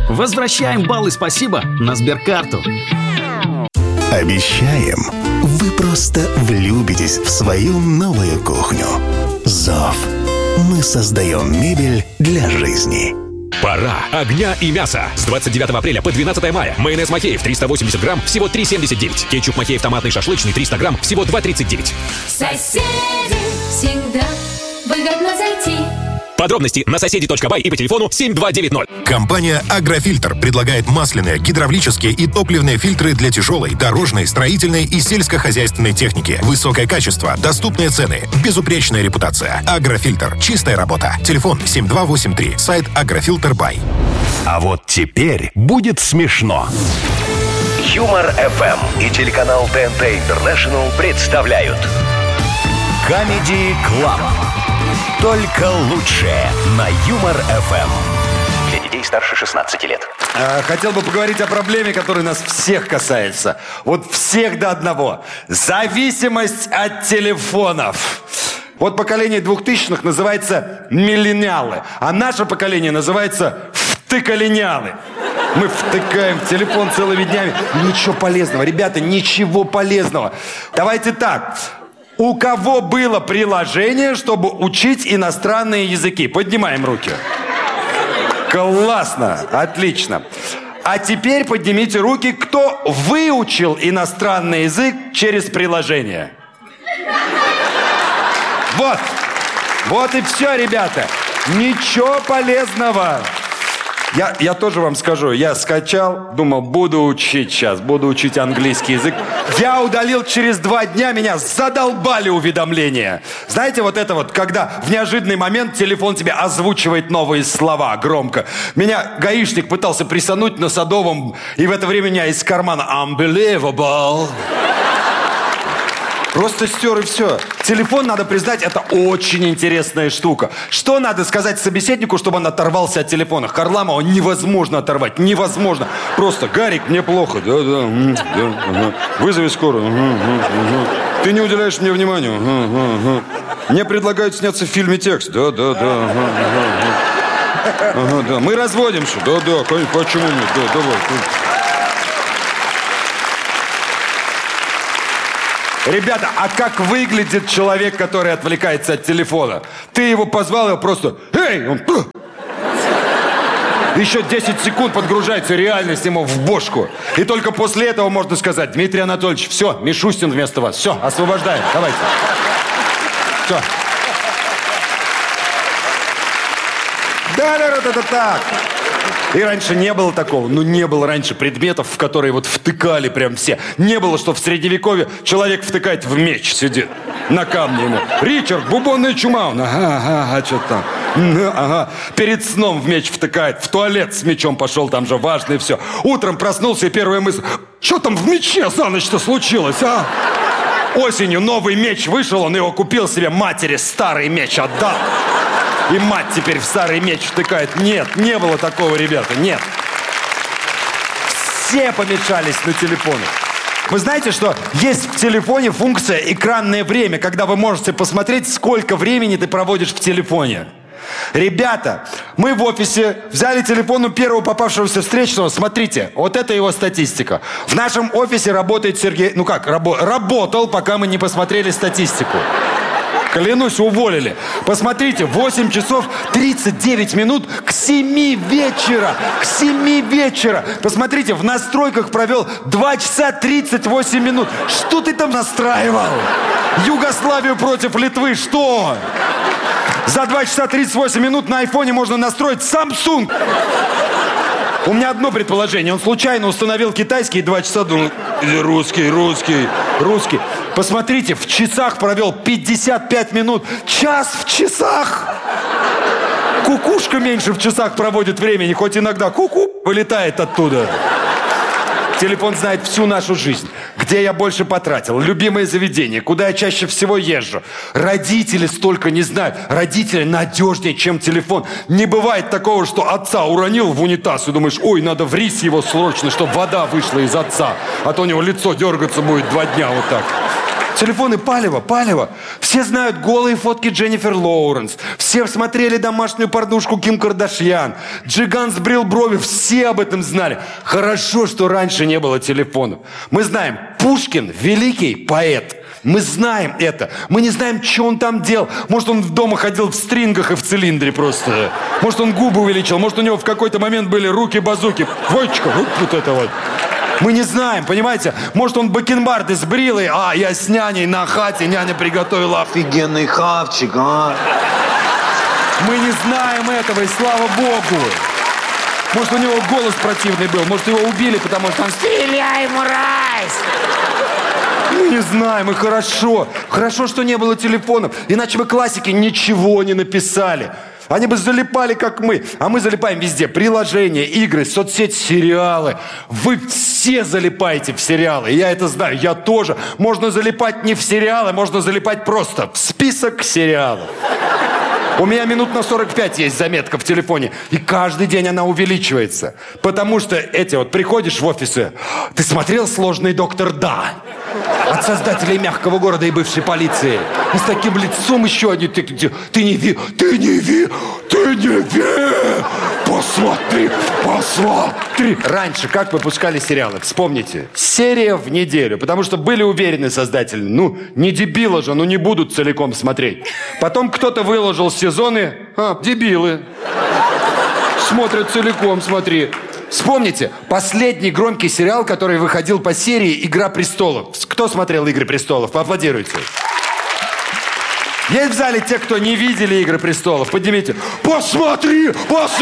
Возвращаем баллы спасибо на Сберкарту. Обещаем, вы просто влюбитесь в свою новую кухню. ЗОВ. Мы создаем мебель для жизни. Пора огня и мяса. С 29 апреля по 12 мая. Майонез Махеев 380 грамм, всего 3,79. Кетчуп Махеев томатный шашлычный 300 грамм, всего 2,39. Соседи, всегда выгодно зайти. Подробности на соседи.бай и по телефону 7290. Компания «Агрофильтр» предлагает масляные, гидравлические и топливные фильтры для тяжелой, дорожной, строительной и сельскохозяйственной техники. Высокое качество, доступные цены, безупречная репутация. «Агрофильтр». Чистая работа. Телефон 7283. Сайт «Агрофильтр.бай». А вот теперь будет смешно. Юмор ФМ и телеканал ТНТ Интернешнл представляют Comedy Club. Только лучшее на Юмор ФМ. Для детей старше 16 лет. Хотел бы поговорить о проблеме, которая нас всех касается. Вот всех до одного. Зависимость от телефонов. Вот поколение 2000-х называется миллениалы, а наше поколение называется втыколениалы. Мы втыкаем в телефон целыми днями. Ничего полезного, ребята, ничего полезного. Давайте так. У кого было приложение, чтобы учить иностранные языки? Поднимаем руки. Классно, отлично. А теперь поднимите руки, кто выучил иностранный язык через приложение. Вот и все, ребята. Ничего полезного. Я тоже вам скажу, я скачал, думал, буду учить английский язык. Я удалил через 2 дня, меня задолбали уведомления. Знаете, вот это вот, когда в неожиданный момент телефон тебе озвучивает новые слова громко. Меня гаишник пытался присануть на Садовом, и в это время меня из кармана unbelievable. Просто стер и все. Телефон, надо признать, это очень интересная штука. Что надо сказать собеседнику, чтобы он оторвался от телефона? Харламова невозможно оторвать, невозможно. Просто, Гарик, мне плохо. Да. Вызови скорую. Ты не уделяешь мне внимания. Мне предлагают сняться в фильме «Текст». Да. Мы разводимся. Да, почему нет? Да, давай. Ребята, а как выглядит человек, который отвлекается от телефона? Ты его позвал, его просто... Эй! Он... Еще 10 секунд подгружается реальность ему в бошку. И только после этого можно сказать: Дмитрий Анатольевич, все, Мишустин вместо вас. Все, освобождаем, давайте. Все. Да, так. И раньше не было такого. Не было раньше предметов, в которые вот втыкали прям все. Не было, что в Средневековье человек втыкает в меч, сидит на камне ему. Ричард, бубонная чума. Ага, что там. Ага. Перед сном в меч втыкает. В туалет с мечом пошел, там же важно и все. Утром проснулся, и первая мысль: что там в мече за ночь-то случилось, а? Осенью новый меч вышел, он его купил себе, матери старый меч отдал. И мать теперь в старый меч втыкает. Нет, не было такого, ребята, нет. Все помешались на телефоне. Вы знаете, что есть в телефоне функция «экранное время», когда вы можете посмотреть, сколько времени ты проводишь в телефоне. Ребята, мы в офисе взяли телефон у первого попавшегося встречного. Смотрите, вот это его статистика. В нашем офисе работает Сергей... работал, пока мы не посмотрели статистику. Клянусь, уволили. Посмотрите, 8 часов 39 минут к 7 вечера. К 7 вечера. Посмотрите, в настройках провел 2 часа 38 минут. Что ты там настраивал? Югославию против Литвы, что? За 2 часа 38 минут на айфоне можно настроить Samsung. У меня одно предположение. Он случайно установил китайский и 2 часа думал: русский. Посмотрите, в часах провел 55 минут. Час в часах. Кукушка меньше в часах проводит времени, хоть иногда вылетает оттуда. Телефон знает всю нашу жизнь. Где я больше потратил, любимое заведение, куда я чаще всего езжу. Родители столько не знают. Родители надежнее, чем телефон. Не бывает такого, что отца уронил в унитаз и думаешь: ой, надо в рис его срочно, чтобы вода вышла из отца. А то у него лицо дергаться будет 2 дня вот так. Телефоны палево. Все знают голые фотки Дженнифер Лоуренс. Все смотрели домашнюю порнушку Ким Кардашьян. Джиган сбрил брови. Все об этом знали. Хорошо, что раньше не было телефонов. Мы знаем, Пушкин – великий поэт. Мы знаем это. Мы не знаем, что он там делал. Может, он дома ходил в стрингах и в цилиндре просто. Может, он губы увеличил. Может, у него в какой-то момент были руки-базуки. Войчка, вот это вот. Мы не знаем, понимаете? Может, он бакенбарды сбрил, и я с няней на хате, няня приготовила офигенный хавчик, Мы не знаем этого, и слава богу. Может, у него голос противный был, может, его убили, потому что он «Стреляй, мразь!» Мы не знаем, и хорошо. Хорошо, что не было телефонов, иначе бы классики ничего не написали. Они бы залипали, как мы. А мы залипаем везде. Приложения, игры, соцсети, сериалы. Вы все залипаете в сериалы. Я это знаю, я тоже. Можно залипать не в сериалы, можно залипать просто в список сериалов. У меня минут на 45 есть заметка в телефоне. И каждый день она увеличивается. Потому что приходишь в офисы. Ты смотрел «Сложный доктор Да»? От создателей «Мягкого города» и бывшей полиции. И с таким лицом еще один. Ты не ви. Посмотри. Раньше как выпускали сериалы? Вспомните. Серия в неделю. Потому что были уверены создатели. Не дебилы же, не будут целиком смотреть. Потом кто-то выложил сезоны. Дебилы. Смотрят целиком, смотри. Вспомните, последний громкий сериал, который выходил по серии «Игра престолов». Кто смотрел «Игры престолов»? Поаплодируйте. Есть в зале те, кто не видели «Игры престолов»? Поднимите. Посмотри!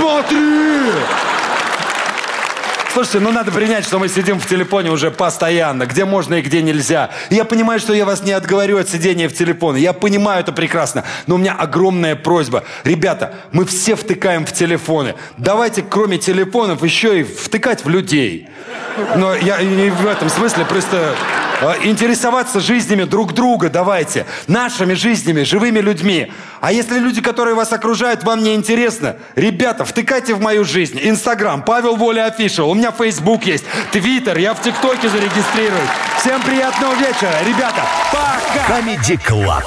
Слушайте, надо принять, что мы сидим в телефоне уже постоянно, где можно и где нельзя. И я понимаю, что я вас не отговорю от сидения в телефоне. Я понимаю это прекрасно. Но у меня огромная просьба. Ребята, мы все втыкаем в телефоны. Давайте, кроме телефонов, еще и втыкать в людей. Но я не в этом смысле, просто интересоваться жизнями друг друга давайте. Нашими жизнями, живыми людьми. А если люди, которые вас окружают, вам не интересно, ребята, втыкайте в мою жизнь. Инстаграм, Павел Воля Official. У меня Фейсбук есть, Твиттер, я в ТикТоке зарегистрируюсь. Всем приятного вечера, ребята. Пока! Comedy Club.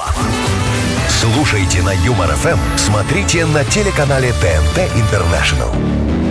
Слушайте на Юмор ФМ, смотрите на телеканале ТНТ Интернешнл.